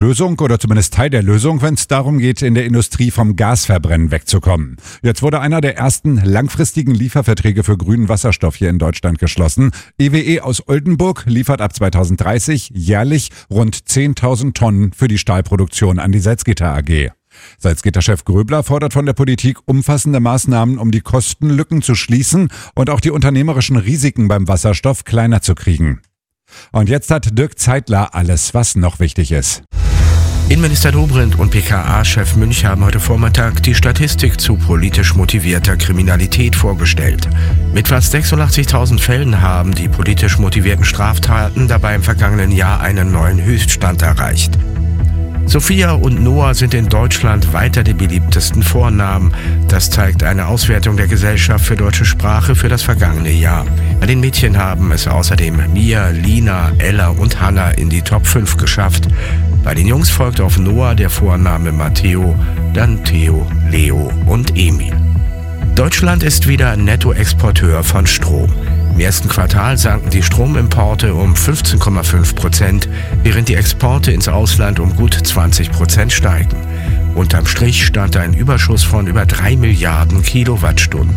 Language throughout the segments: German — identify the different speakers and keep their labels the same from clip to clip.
Speaker 1: Lösung oder zumindest Teil der Lösung, wenn es darum geht, in der Industrie vom Gasverbrennen wegzukommen. Jetzt wurde einer der ersten langfristigen Lieferverträge für grünen Wasserstoff hier in Deutschland geschlossen. EWE aus Oldenburg liefert ab 2030 jährlich rund 10.000 Tonnen für die Stahlproduktion an die Salzgitter AG. Salzgitter-Chef Gröbler fordert von der Politik umfassende Maßnahmen, um die Kostenlücken zu schließen und auch die unternehmerischen Risiken beim Wasserstoff kleiner zu kriegen. Und jetzt hat Dirk Zeitler alles, was noch wichtig ist.
Speaker 2: Innenminister Dobrindt und BKA-Chef Münch haben heute Vormittag die Statistik zu politisch motivierter Kriminalität vorgestellt. Mit fast 86.000 Fällen haben die politisch motivierten Straftaten dabei im vergangenen Jahr einen neuen Höchststand erreicht. Sophia und Noah sind in Deutschland weiter die beliebtesten Vornamen. Das zeigt eine Auswertung der Gesellschaft für deutsche Sprache für das vergangene Jahr. Bei den Mädchen haben es außerdem Mia, Lina, Ella und Hannah in die Top 5 geschafft. Bei den Jungs folgt auf Noah der Vorname Matteo, dann Theo, Leo und Emil. Deutschland ist wieder Nettoexporteur von Strom. Im ersten Quartal sanken die Stromimporte um 15,5%, während die Exporte ins Ausland um gut 20% steigen. Unterm Strich stand ein Überschuss von über 3 Milliarden Kilowattstunden.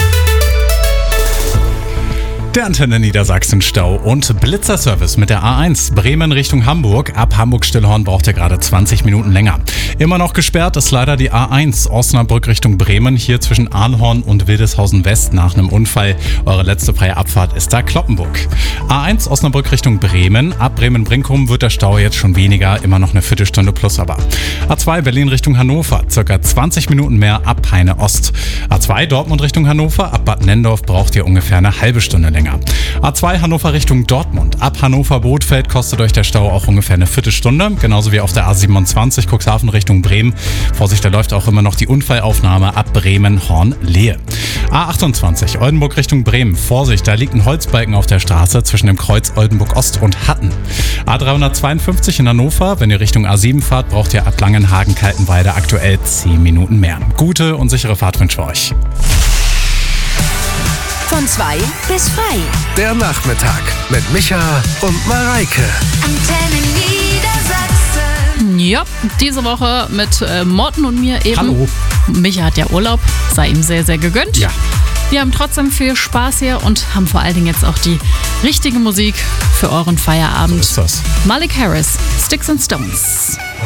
Speaker 3: Der Antenne Niedersachsen-Stau und Blitzerservice mit der A1 Bremen Richtung Hamburg. Ab Hamburg-Stillhorn braucht ihr gerade 20 Minuten länger. Immer noch gesperrt ist leider die A1 Osnabrück Richtung Bremen, hier zwischen Arnhorn und Wildeshausen West nach einem Unfall. Eure letzte freie Abfahrt ist da Cloppenburg. A1 Osnabrück Richtung Bremen. Ab Bremen-Brinkum wird der Stau jetzt schon weniger, immer noch eine Viertelstunde plus aber. A2 Berlin Richtung Hannover, circa 20 Minuten mehr ab Peine Ost. A2 Dortmund Richtung Hannover, ab Bad Nendorf braucht ihr ungefähr eine halbe Stunde länger. A2 Hannover Richtung Dortmund. Ab Hannover-Bothfeld kostet euch der Stau auch ungefähr eine Viertelstunde. Genauso wie auf der A27 Cuxhaven Richtung Bremen. Vorsicht, da läuft auch immer noch die Unfallaufnahme ab Bremen-Horn-Lehe. A28 Oldenburg Richtung Bremen. Vorsicht, da liegt ein Holzbalken auf der Straße zwischen dem Kreuz Oldenburg-Ost und Hatten. A352 in Hannover. Wenn ihr Richtung A7 fahrt, braucht ihr ab Langenhagen-Kaltenweide aktuell 10 Minuten mehr. Gute und sichere Fahrt wünsche ich euch.
Speaker 4: Von 2 bis frei.
Speaker 5: Der Nachmittag mit Micha und Mareike.
Speaker 4: Antenne Niedersachsen.
Speaker 6: Ja, diese Woche mit Morten und mir eben.
Speaker 3: Hallo.
Speaker 6: Micha hat ja Urlaub, sei ihm sehr, sehr gegönnt.
Speaker 3: Ja.
Speaker 6: Wir haben trotzdem viel Spaß hier und haben vor allen Dingen jetzt auch die richtige Musik für euren Feierabend.
Speaker 3: So ist das.
Speaker 6: Malik Harris, Sticks and Stones.